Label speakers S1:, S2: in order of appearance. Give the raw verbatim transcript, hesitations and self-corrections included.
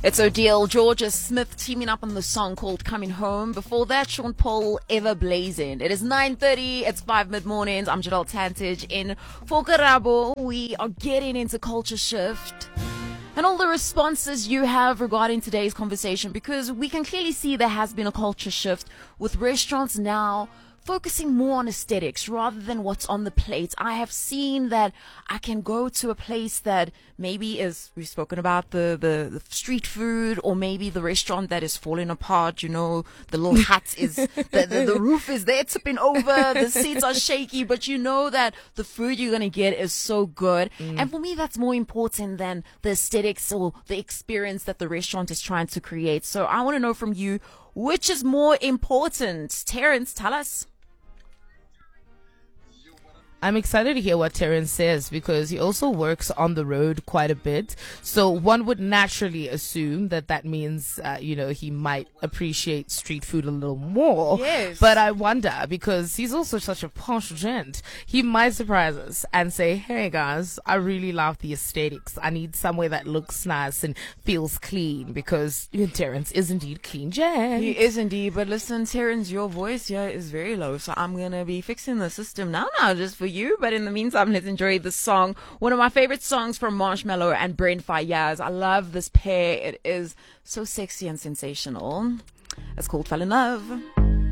S1: It's Odile, Georgia Smith teaming up on the song called Coming Home. Before that, Sean Paul, Ever Blazing. It is nine thirty, it's five mid-mornings. I'm Jadal Tantage in Fokarabo. We are getting into Culture Shift and all the responses you have regarding today's conversation, because we can clearly see there has been a culture shift with restaurants now focusing more on aesthetics rather than what's on the plate. I have seen that I can go to a place that maybe is, we've spoken about the, the, the street food, or maybe the restaurant that is falling apart, you know, the little hut is, the, the, the roof is there tipping over, the seats are shaky, but you know that the food you're going to get is so good. Mm. And for me, that's more important than the aesthetics or the experience that the restaurant is trying to create. So I want to know from you, which is more important? Terrence, tell us.
S2: I'm excited to hear what Terrence says, because he also works on the road quite a bit. So one would naturally assume that that means, uh, you know, he might appreciate street food a little more.
S1: Yes.
S2: But I wonder, because he's also such a posh gent, he might surprise us and say, hey guys, I really love the aesthetics. I need somewhere that looks nice and feels clean, because you know, Terrence is indeed clean gent.
S1: He is indeed. But listen, Terrence, your voice here is very low. So I'm going to be fixing the system now, now, just for you. But in the meantime, let's enjoy this song, one of my favorite songs from Marshmello and Brent Faiyaz. I love this pair. It is so sexy and sensational. It's called Fell in Love.